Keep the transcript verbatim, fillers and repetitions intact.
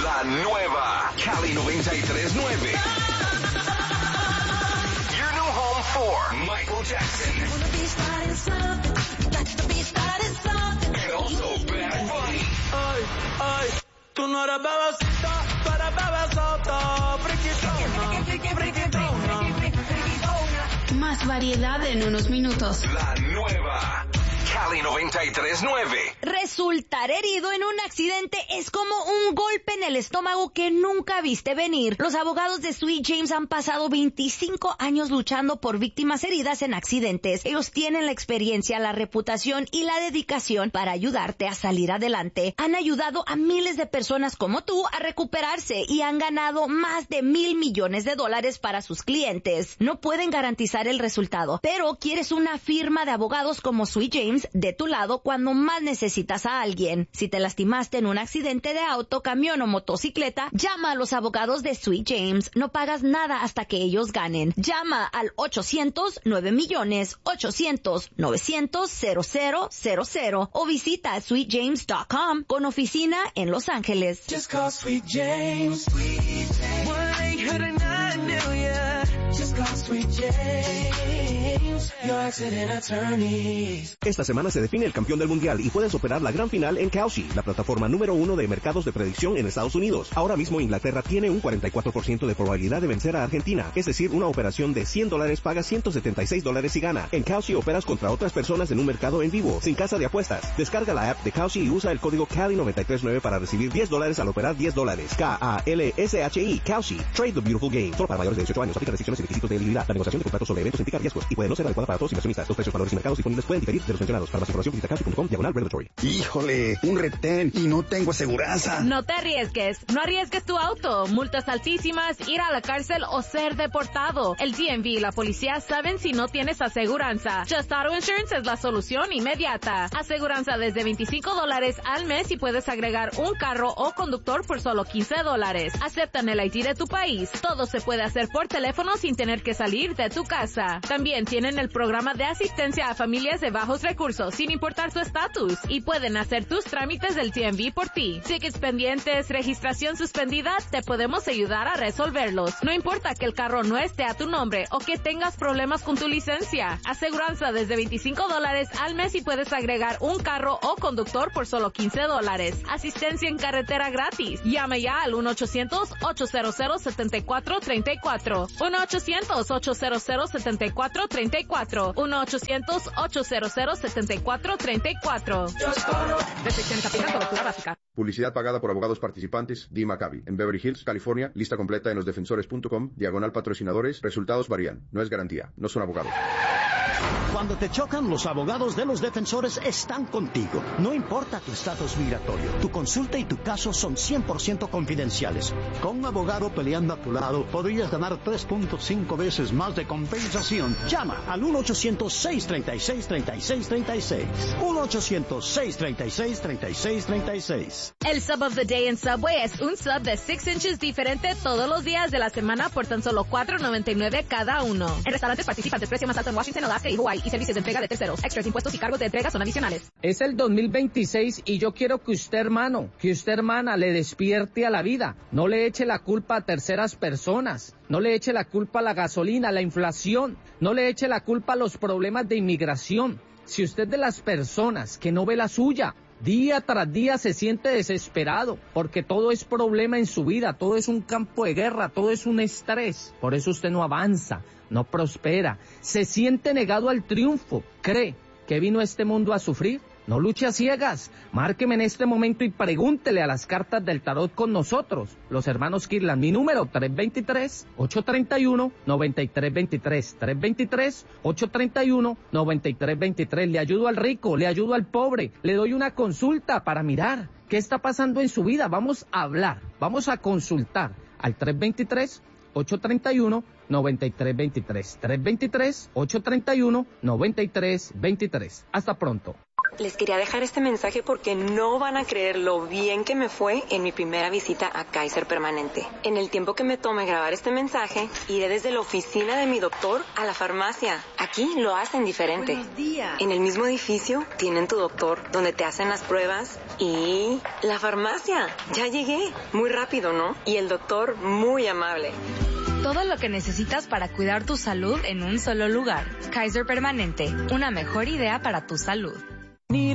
La nueva Cali noventa y tres punto nueve. Your new home for Michael Jackson. And also Bad Bunny. Ay, ay, tú no eres bebecita, tú eres bebesota. Friquitona, friquitona. Más variedad en unos minutos. La nueva Cali noventa y tres punto nueve. Resultar herido en un accidente es como un golpe en el estómago que nunca viste venir. Los abogados de Sweet James han pasado veinticinco años luchando por víctimas heridas en accidentes. Ellos tienen la experiencia, la reputación y la dedicación para ayudarte a salir adelante. Han ayudado a miles de personas como tú a recuperarse y han ganado más de mil millones de dólares para sus clientes. No pueden garantizar el resultado, pero quieres una firma de abogados como Sweet James de tu lado cuando más necesitas a alguien. Si te lastimaste en un accidente de auto, camión o motocicleta, llama a los abogados de Sweet James. No pagas nada hasta que ellos ganen. Llama al ochocientos nueve millones ochocientos novecientos cero cero cero cero o visita sweet james punto com con oficina en Los Ángeles. Just call Sweet James. one eight hundred nine million. Just call Sweet James. Your accident attorneys. Esta semana se define el campeón del mundial y puedes operar la gran final en Kalshi, la plataforma número uno de mercados de predicción en Estados Unidos. Ahora mismo Inglaterra tiene un cuarenta y cuatro por ciento de probabilidad de vencer a Argentina, es decir, una operación de cien dólares paga ciento setenta y seis dólares y gana. En Kalshi operas contra otras personas en un mercado en vivo, sin casa de apuestas. Descarga la app de Kalshi y usa el código Cali noventa y tres nueve para recibir diez dólares al operar diez dólares. K A L S H I, Kalshi. Trade the beautiful game. Solo para mayores de dieciocho años. Aplica restricciones y requisitos de elegibilidad. La negociación de contratos sobre eventos implica riesgos y puede no ser adecuada para todos los inversionistas. Los precios, valores y mercados disponibles pueden diferir de los mencionados. Para más información visita kalshi punto com diagonal regulatory. Híjole, un retén y no tengo aseguranza. No te arriesgues, no arriesgues tu auto, multas altísimas, ir a la cárcel o ser deportado. El D M V y la policía saben si no tienes aseguranza. Just Auto Insurance es la solución inmediata. Aseguranza desde veinticinco dólares al mes y puedes agregar un carro o conductor por solo quince dólares. Aceptan el I D de tu país. Todo se puede hacer por teléfono sin tener que salir de tu casa. También tienen el programa de asistencia a familias de bajos recursos sin importar su estatus y pueden hacer tus trámites del D M V por ti. Tickets pendientes, registración suspendida, te podemos ayudar a resolverlos. No importa que el carro no esté a tu nombre o que tengas problemas con tu licencia. Aseguranza desde veinticinco dólares al mes y puedes agregar un carro o conductor por solo quince dólares. Asistencia en carretera gratis. Llama ya al uno ochocientos ocho cero cero siete cuatro tres cuatro. uno ochocientos ocho cero cero siete cuatro tres cuatro. uno ochocientos ocho cero cero siete cuatro tres cuatro. Restricciones aplican, cobertura básica. Publicidad pagada por abogados participantes, D. Maccabi. En Beverly Hills, California. Lista completa en losdefensores punto com. Diagonal patrocinadores. Resultados varían. No es garantía. No son abogados. Cuando te chocan, los abogados de los defensores están contigo. No importa tu estatus migratorio, tu consulta y tu caso son cien por ciento confidenciales. Con un abogado peleando a tu lado, podrías ganar tres punto cinco veces más de compensación. Llama al uno ochocientos seis treinta y seis treinta y seis treinta y seis. uno ochocientos seis treinta y seis treinta y seis treinta y seis. El Sub of the Day en Subway es un sub de seis inches diferente todos los días de la semana por tan solo cuatro noventa y nueve cada uno. En restaurantes participantes, precio más alto en Washington, Alaska y Hawaii, y servicios de entrega de terceros. Extras, impuestos y cargos de entrega son adicionales. Es el dos mil veintiséis y yo quiero que usted, hermano, que usted, hermana, le despierte a la vida. No le eche la culpa a terceras personas. No le eche la culpa a la gasolina, a la inflación. No le eche la culpa a los problemas de inmigración. Si usted es de las personas que no ve la suya, día tras día se siente desesperado porque todo es problema en su vida, todo es un campo de guerra, todo es un estrés. Por eso usted no avanza, no prospera, se siente negado al triunfo, cree que vino a este mundo a sufrir. No luche a ciegas, márqueme en este momento y pregúntele a las cartas del tarot con nosotros, los hermanos Kirlan. Mi número tres dos tres, ocho tres uno, nueve tres dos tres, tres dos tres, ocho tres uno, nueve tres dos tres. Le ayudo al rico, le ayudo al pobre, le doy una consulta para mirar qué está pasando en su vida. Vamos a hablar, vamos a consultar al tres dos tres, ocho tres uno, nueve tres dos tres, tres dos tres, ocho tres uno, nueve tres dos tres. Hasta pronto. Les quería dejar este mensaje porque no van a creer lo bien que me fue en mi primera visita a Kaiser Permanente. En el tiempo que me tome grabar este mensaje, iré desde la oficina de mi doctor a la farmacia. Aquí lo hacen diferente. Buenos días. En el mismo edificio tienen tu doctor, donde te hacen las pruebas y la farmacia. Ya llegué. Muy rápido, ¿no? Y el doctor muy amable. Todo lo que necesitas para cuidar tu salud en un solo lugar. Kaiser Permanente, una mejor idea para tu salud.